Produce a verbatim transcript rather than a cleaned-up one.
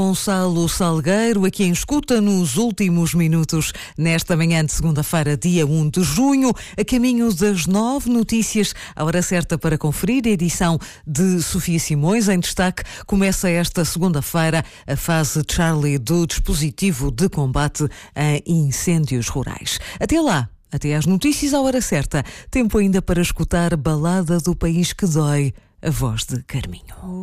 Gonçalo Salgueiro, aqui em escuta nos últimos minutos, nesta manhã de segunda-feira, dia um de junho, a caminho das nove notícias, a hora certa para conferir a edição de Sofia Simões. Em destaque, começa esta segunda-feira a fase Charlie do dispositivo de combate a incêndios rurais. Até lá, até às notícias à hora certa, tempo ainda para escutar Balada do País que Dói, a voz de Carminho.